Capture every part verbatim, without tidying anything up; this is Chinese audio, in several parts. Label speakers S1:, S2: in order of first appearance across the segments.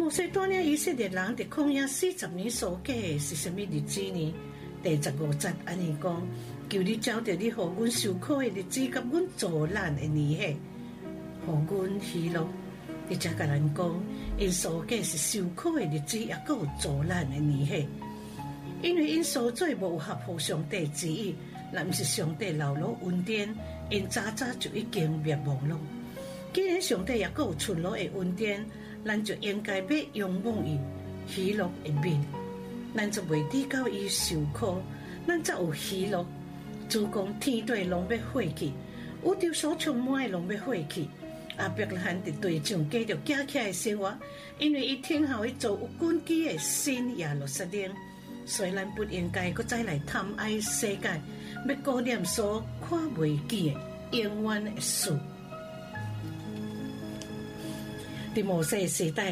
S1: 摩西带领以色列人伫旷野四十年所过的是什么日子呢？第十五节安尼讲，求你照着你互阮受苦的日子，甲阮作难的年岁，互阮喜乐。你才甲咱讲，因所过是受苦的日子，也阁有作难的年岁，因为因所做无有合乎上帝旨意，若毋是上帝留落恩典，因早早就已经灭亡咯。既然上帝也阁有存落的恩典，咱就应该要仰望伊喜乐的面，咱就袂抵到伊受苦，咱才有喜乐。主讲天地拢要废去，宇宙所充满的拢要废去。阿伯拉罕伫地上继续行起来生活，因为伊听候伊做有根基的新耶路撒冷，所以咱不应该搁再来贪爱世界，要顾念所看袂见的永远的事。伫摩西时代，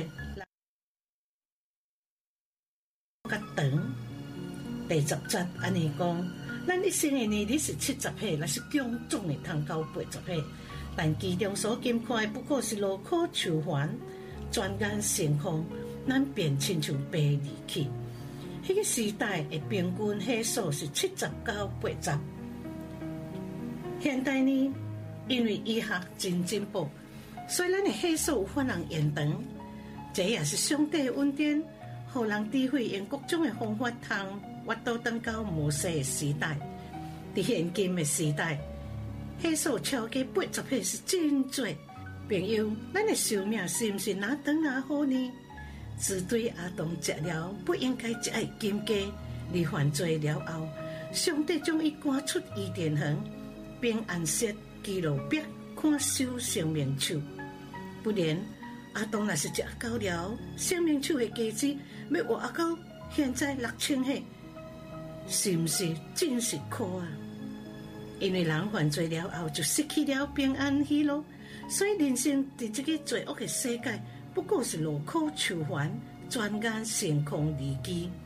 S1: 较长，第十节安尼讲，咱一生的年日是七十岁，若是强壮的通到八十岁，但其中所经看的不过是劳苦愁烦，转眼成空，咱便亲像白离去。迄个时代的平均岁数是七十到八十。现代呢，因为医学真进步，所以咱的岁数有法人延长，这也是上帝的恩典，互人智慧用各种的方法通活到等到摩西的时代。伫现今的时代，岁数超过八十岁是真多。朋友，咱的寿命是毋是哪长哪好呢？只对阿当食了不应该食的金鸡，而犯罪了后，上帝将伊赶出伊甸园，并按设基路伯看守生命树。不然，阿当若是食到了生命树的果子，要活到现在六千岁，是毋是真是苦啊？因为人犯罪了后，就失去了平安喜乐，所以人生伫这个罪恶的世界，不过是劳苦愁烦，转眼成空离奇。